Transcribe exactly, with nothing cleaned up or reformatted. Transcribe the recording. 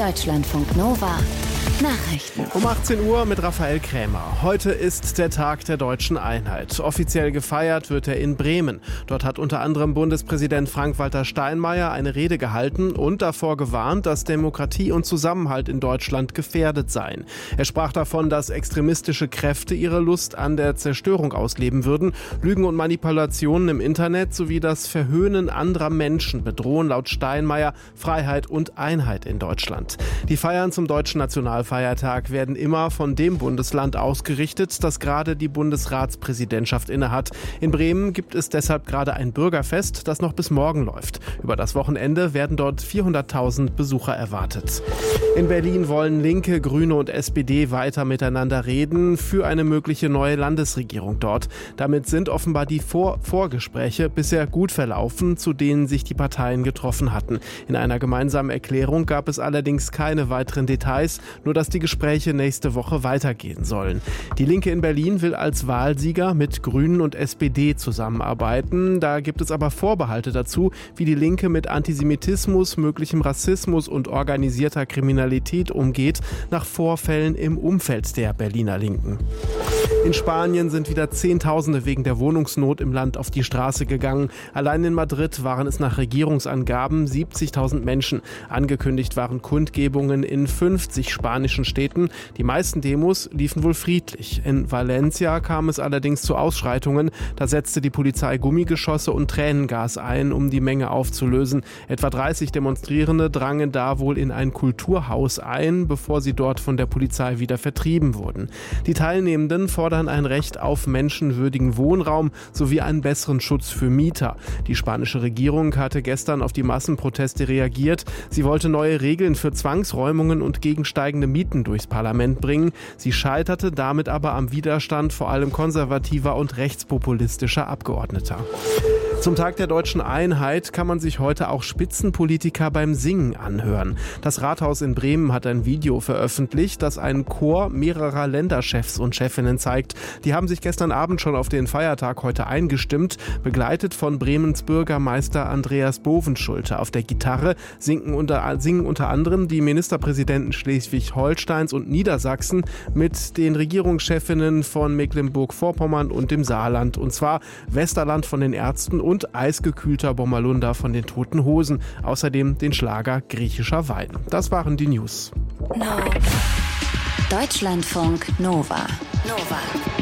Deutschlandfunk Nova Nachrichten. Um achtzehn Uhr mit Raphael Krämer. Heute ist der Tag der deutschen Einheit. Offiziell gefeiert wird er in Bremen. Dort hat unter anderem Bundespräsident Frank-Walter Steinmeier eine Rede gehalten und davor gewarnt, dass Demokratie und Zusammenhalt in Deutschland gefährdet seien. Er sprach davon, dass extremistische Kräfte ihre Lust an der Zerstörung ausleben würden. Lügen und Manipulationen im Internet sowie das Verhöhnen anderer Menschen bedrohen laut Steinmeier Freiheit und Einheit in Deutschland. Die Feiern zum deutschen Nationalfeiertag werden immer von dem Bundesland ausgerichtet, das gerade die Bundesratspräsidentschaft innehat. In Bremen gibt es deshalb gerade ein Bürgerfest, das noch bis morgen läuft. Über das Wochenende werden dort vierhunderttausend Besucher erwartet. In Berlin wollen Linke, Grüne und S P D weiter miteinander reden für eine mögliche neue Landesregierung dort. Damit sind offenbar die Vor- Vorgespräche bisher gut verlaufen, zu denen sich die Parteien getroffen hatten. In einer gemeinsamen Erklärung gab es allerdings keine weiteren Details, nur dass die Gespräche nächste Woche weitergehen sollen. Die Linke in Berlin will als Wahlsieger mit Grünen und S P D zusammenarbeiten. Da gibt es aber Vorbehalte dazu, wie die Linke mit Antisemitismus, möglichem Rassismus und organisierter Kriminalität umgeht, nach Vorfällen im Umfeld der Berliner Linken. In Spanien sind wieder Zehntausende wegen der Wohnungsnot im Land auf die Straße gegangen. Allein in Madrid waren es nach Regierungsangaben siebzigtausend Menschen. Angekündigt waren Kundgebungen in fünfzig spanischen Städten. Die meisten Demos liefen wohl friedlich. In Valencia kam es allerdings zu Ausschreitungen. Da setzte die Polizei Gummigeschosse und Tränengas ein, um die Menge aufzulösen. Etwa dreißig Demonstrierende drangen da wohl in ein Kulturhaus ein, bevor sie dort von der Polizei wieder vertrieben wurden. Die Teilnehmenden fordern ein Recht auf menschenwürdigen Wohnraum sowie einen besseren Schutz für Mieter. Die spanische Regierung hatte gestern auf die Massenproteste reagiert. Sie wollte neue Regeln für Zwangsräumungen und gegen steigende Mieten durchs Parlament bringen. Sie scheiterte damit aber am Widerstand vor allem konservativer und rechtspopulistischer Abgeordneter. Zum Tag der deutschen Einheit kann man sich heute auch Spitzenpolitiker beim Singen anhören. Das Rathaus in Bremen hat ein Video veröffentlicht, das einen Chor mehrerer Länderchefs und Chefinnen zeigt. Die haben sich gestern Abend schon auf den Feiertag heute eingestimmt, begleitet von Bremens Bürgermeister Andreas Bovenschulte. Auf der Gitarre singen unter, singen unter anderem die Ministerpräsidenten Schleswig-Holsteins und Niedersachsen mit den Regierungschefinnen von Mecklenburg-Vorpommern und dem Saarland. Und zwar Westerland von den Ärzten und eisgekühlter Bommerlunder von den Toten Hosen. Außerdem den Schlager Griechischer Wein. Das waren die News. No. Deutschlandfunk Nova. Nova.